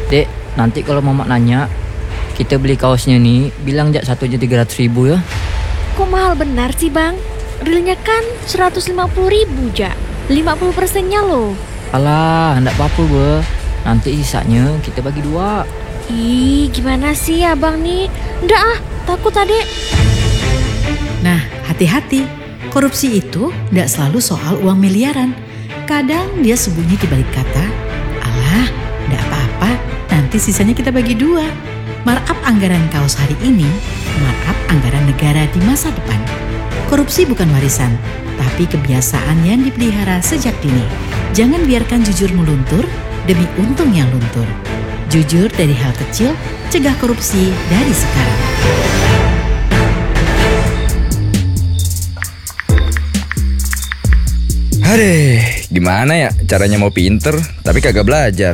Dek, nanti kalau mama nanya, kita beli kaosnya nih, bilang jak satu aja 300.000 ya. Kok mahal benar sih bang? Realnya kan 150.000 jak, 50%-nya loh. Alah, enggak apa-apa be. Nanti sisanya kita bagi 2. Ih, gimana sih abang nih? Nggak ah, takut adek. Nah, hati-hati. Korupsi itu tidak selalu soal uang miliaran. Kadang dia sembunyi di balik kata, alah, tidak apa-apa, nanti sisanya kita bagi 2. Markup anggaran kaos hari ini, markup anggaran negara di masa depan. Korupsi bukan warisan, tapi kebiasaan yang dipelihara sejak dini. Jangan biarkan jujur meluntur demi untung yang luntur. Jujur dari hal kecil, cegah korupsi dari sekarang. Aduh, gimana ya caranya mau pinter tapi kagak belajar?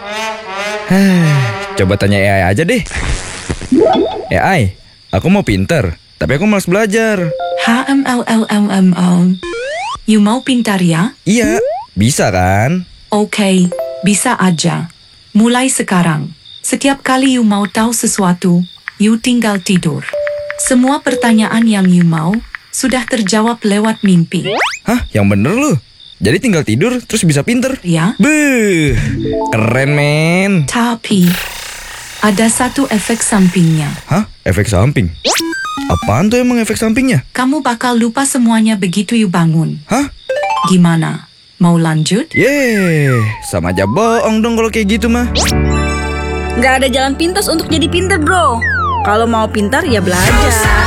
Coba tanya AI aja deh. AI, aku mau pinter, tapi aku malas belajar. HMLLMML. You mau pintar ya? Iya, bisa kan? Oke, bisa aja. Mulai sekarang, setiap kali you mau tahu sesuatu, you tinggal tidur. Semua pertanyaan yang you mau sudah terjawab lewat mimpi. Hah, yang bener lu? Jadi tinggal tidur terus bisa pinter? Ya? Beuh, keren men. Tapi, ada satu efek sampingnya. Hah? Efek samping? Apaan tuh emang efek sampingnya? Kamu bakal lupa semuanya begitu you bangun. Hah? Gimana? Mau lanjut? Yeay, sama aja bohong dong kalau kayak gitu mah. Nggak ada jalan pintas untuk jadi pintar bro. Kalau mau pintar ya belajar.